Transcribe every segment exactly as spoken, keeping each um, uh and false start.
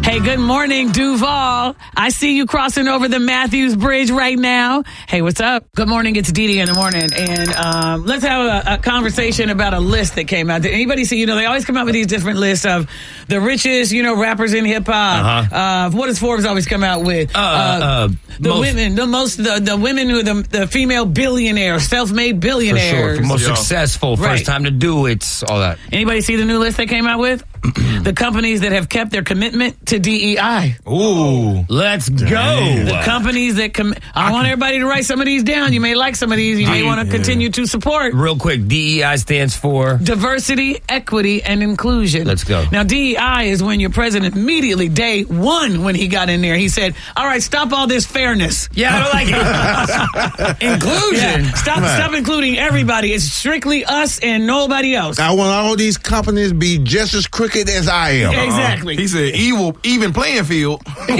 Hey, good morning, Duval. I see you crossing over the Matthews Bridge right now. Hey, what's up? Good morning. It's Dee Dee in the morning. And um, let's have a, a conversation about a list that came out. Did anybody see, you know, they always come out with these different lists of the richest, you know, rappers in hip hop. Uh-huh. Uh, what does Forbes always come out with? Uh, uh, uh, the most, women, the most, the, the women who are the, the female billionaires, self-made billionaires. For sure. For most Yo. successful, first Right. time to do it, all that. Anybody see the new list they came out with? The companies that have kept their commitment to D E I. Ooh. Let's go. The companies that com- I, I want can... everybody to write some of these down. You may like some of these. You may want to yeah. continue to support. Real quick, D E I stands for? Diversity, Equity, and Inclusion. Let's go. Now, D E I is when your president immediately, day one, when he got in there, he said, all right, stop all this fairness. Yeah, I don't like it. Inclusion. Yeah. Stop, stop including everybody. It's strictly us and nobody else. I want all these companies be just as crooked as I am. Exactly. Uh-huh. He said, "Evil, even playing field." Yeah.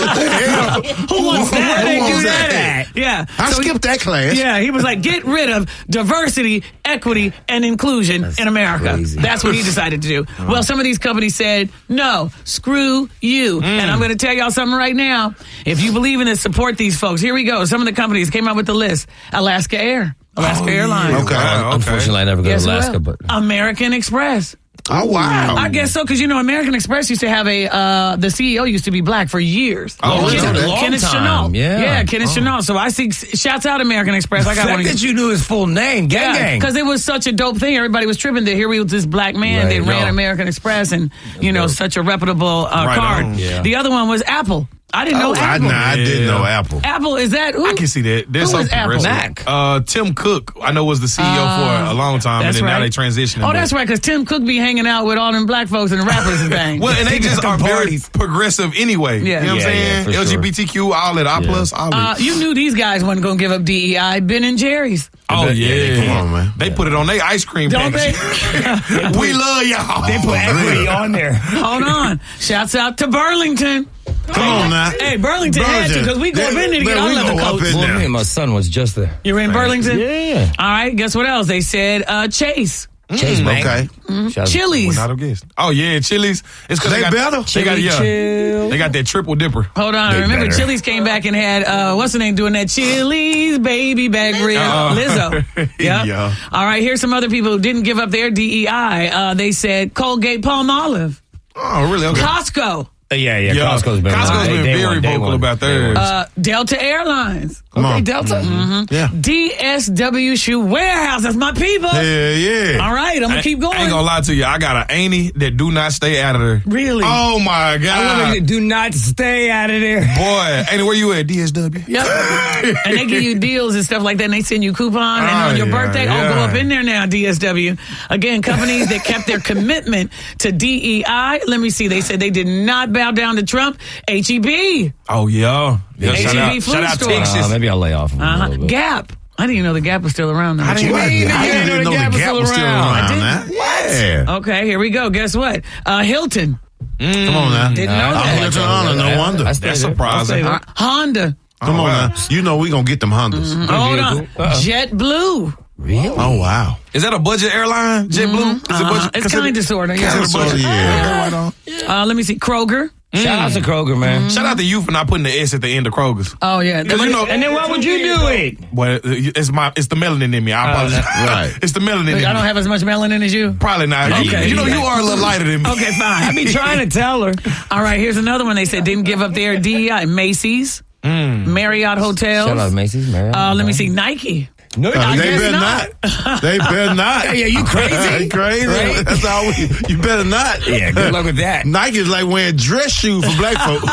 Who wants that? Who They wants do that? that. Yeah. I so skipped he, that class. Yeah, he was like, get rid of diversity, equity, and inclusion That's in America. crazy. That's what he decided to do. Uh-huh. Well, some of these companies said, no, screw you. Mm. And I'm going to tell y'all something right now. If you believe in it, support these folks. Here we go. Some of the companies came up with the list. Alaska Air. Alaska oh, Airlines. Yeah. Okay. Uh, unfortunately, I never go Guess to Alaska. Well, but American Express. Oh, wow. I guess so, because, you know, American Express used to have a, uh, the C E O used to be black for years. Oh, Kenneth, really? Long Kenneth time. Chenault. Yeah. Yeah, Kenneth Oh. Chenault. So I see, shouts out American Express. I got the one fact of that you knew his full name, gang yeah, gang. because it was such a dope thing. Everybody was tripping that here we was this black man Right. that ran No. American Express and, you know, Dope. such a reputable uh, Right card. on. Yeah. The other one was Apple. I didn't know Oh, I, Apple. nah, I didn't know Apple. Apple, is that who? I can see that. There's Who some is Apple? progressive. Mac. Uh, Tim Cook, I know, was the C E O Uh, for a long time, and That's then right. now they transitioned. Oh, that's right, because Tim Cook be hanging out with all them black folks and the rappers and things. Well, and they just are very parties. progressive anyway. Yeah. You know what Yeah, I'm yeah, saying? for sure. L G B T Q, all that, I Yeah. plus, all Uh, that. you knew these guys wasn't going to give up D E I. Ben and Jerry's. Oh, yeah. Come on, man. They put it on their ice cream Don't they? package. We love y'all. They put equity on there. Hold on. Shouts out to Burlington. Come on now. Hey, Burlington, had to, because we go up in there to get Man, our we leather go up coats. in Well, there. me and my son was just there. You were in Burlington? Yeah. All right, guess what else? They said uh, Chase. Chase Bank. Okay. Shout out- Chili's. Would not have guessed. Oh, yeah, Chili's. It's because They they, got, better? They got, Chili yeah. chill. They got that triple dipper. Hold on. They Remember, better. Chili's came back and had, uh, what's her name doing that? Chili's baby back rib. Uh, Lizzo. Yep. yeah. All right, here's some other people who didn't give up their D E I. Uh, they said Colgate Palmolive. Oh, really? Okay. Costco. Uh, yeah, yeah, Yeah. Costco's been, Costco's Day- been day very one, day vocal one. about Day theirs. one. Uh, Delta Airlines. Come Okay, on. Delta. Mm-hmm. Yeah. D S W Shoe Warehouse. That's my people. Yeah, yeah. All right, I'm going to keep going. I ain't gonna lie to you. I got an auntie that do not stay out of there. Really? Oh my I God. love it. Do not stay out of there. Boy, auntie, where you at? D S W. Yep. And they give you deals and stuff like that, and they send you coupons. And Oh, on your yeah, birthday, oh, yeah. go up in there now, D S W. Again, companies that kept their commitment to D E I. Let me see. They said they did not bow down to Trump. H E B. Oh yeah. yeah H E B shout out, food shout out store. Texas. Uh, maybe I'll lay off. Uh-huh. A little bit. Gap. I didn't even know the Gap was still around. Though. I didn't What? I even didn't even know the Gap was still around. I Now. Yeah. Okay, here we go. Guess what? Uh, Hilton. Come on now. Didn't know I that. don't like Hilton that. Honor, no I- wonder. I stay That's there. surprising. I'll Uh, stay Honda. Come Oh, on wow. now. You know we going to get them Hondas. Mm-hmm. Hold on. Uh-oh. JetBlue. there. Really? Oh, wow. Is that a budget airline? JetBlue? Is it Uh-huh. budget? It's considered- kind of sort of. considered Yeah. a Sorta, budget? yeah. Right on. Uh, let me see. Kroger. Shout out to Kroger, man. Shout out to you for not putting the S at the end of Kroger's. Oh yeah. Because, you know, And then why would you do it? Boy, it's my it's the melanin in me. I apologize. right. It's the melanin in me. I don't have as much melanin as you. Probably not. Okay. You, you know, you are a little lighter than me. Okay, fine. I be trying to tell her. All right, here's another one. They said didn't give up their D E I. Macy's, Marriott Hotels. Shout out to Macy's, Marriott. Uh, let me see. Nike. No, Uh, I they guess better not. not. They better not. Yeah, you crazy? You crazy? Right? That's all we, you better not. Yeah, good luck with that. Nike's like wearing dress shoes for black folks.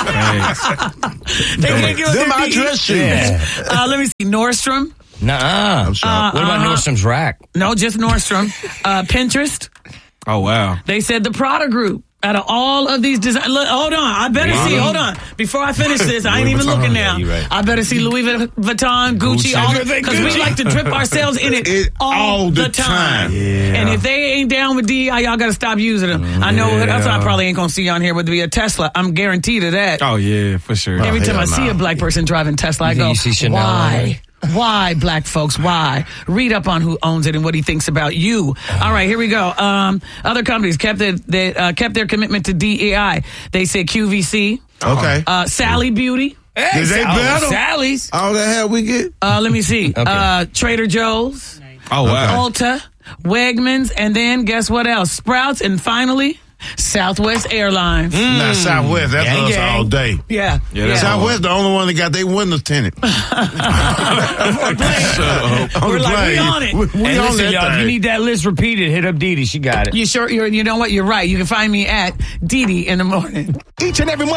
They didn't give up Them their our D E I. dress shoes. Yeah. Uh, let me see. Nordstrom. Nuh-uh. I'm shocked. What about Uh-huh. Nordstrom's Rack? No, just Nordstrom. Uh, Pinterest. Oh, wow. They said the Prada Group. Out of all of these design, look, hold on. I better Wow. see. Hold on. Before I finish this, I ain't Louis even Vuitton. looking Yeah, now. you right. I better see Louis Vuitton, Gucci, Gucci. all Everything because we Gucci. like to drip ourselves in it, It all, all the, the time. time. Yeah. And if they ain't down with D E I, y'all got to stop using them. I know Yeah. that's what I probably ain't gonna see on here, but to be a Tesla, I'm guaranteed of that. Oh, yeah, for sure. Every Oh, time I hell see no. a black person driving Tesla, I You think go, you see Chanel on why? Why, black folks? Why? Read up on who owns it and what he thinks about you. All right, here we go. Um, other companies kept their they uh, kept their commitment to D E I. They said Q V C, Okay. uh, Sally Beauty. Hey, Is they Sal- better? Sally's. All the hell we get? Uh, let me see. Uh, Trader Joe's, Oh wow. Ulta, Wegmans, and then guess what else? Sprouts, and finally Southwest Airlines. Now, Southwest, that's Gang, us gang. all day. Yeah, Yeah, that's all. Southwest, the only one that got their windows tinted. We're like, we on it. We, we Hey, on listen, that y'all, if thing. you need that list repeated, hit up Dee Dee. She got it. You sure? You're, you know what? You're right. You can find me at Dee Dee in the morning. Each and every morning.